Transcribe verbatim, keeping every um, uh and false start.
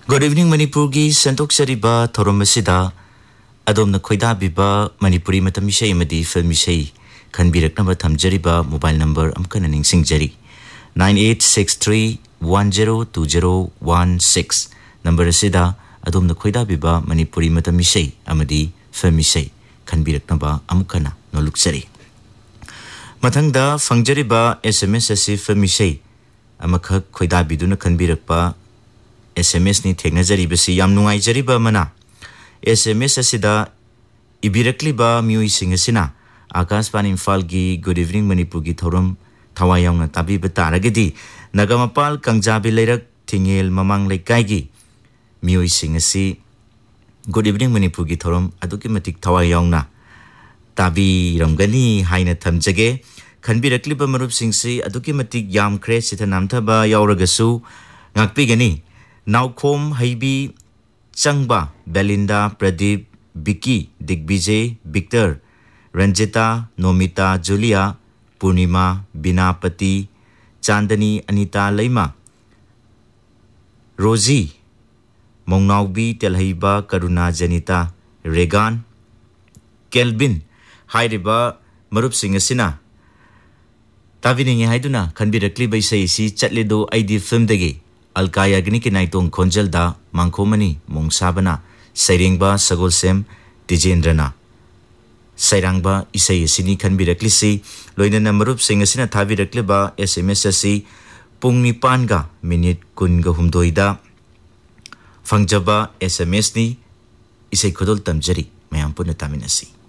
Good evening, Manipurgi Santok Sariba Thoromasida Adom Khoidabiba Manipuri Matamishay Madi Filmishay can be Raknaba Tamjariba mobile number Amkan and Singjari nine eight six three one zero two zero one six number Sida Adom Khoidabiba Manipuri Matamishay Amadi Filmishay can be Raknaba Amkana no luxury. Matangda Fangjariba S M S Asi Filmishay Amaka Khoidabiduna can be Rakpa S M S ni thekna jari basi yam nungai jari ba mana S M S asida ibirakli ba miui sing asina Akashvani Imphal gi Good Evening Manipur gi thoram thawai yauna tabi ba taragedi Nagamapal Kangjabi leirak thingel mamang leikai gi miui sing asi Good Evening Manipur gi thoram aduki matik thawai yauna tabi ramgani haina thamjage khanbirakli ba marup sing si aduki matik yam khre sitha namtha ba yauragasu ngakpi gani Naukom Haibi Changba Belinda Pradeep Vicky Digbijay Victor Ranjita Nomita Julia Purnima Binapati Chandani Anita Laima Rosie Mongnaubi Telhaiba Karuna Janita Regan Kelvin Hairiba Marup Singasina Taviningi Haiduna Kanbirakli Baisai si Chatledo I D film degi Alkaya gini kinaitong konjalda mangkomani mongsabana sairengba sagolsem Dijendrana sairangba isai sini khanbiraklisi loinana marup sing asina thabirakliba S M S asi pung nipan ga minute kun ga humdoida fangjaba S M S ni isai khodol tamjari mayam puna taminasi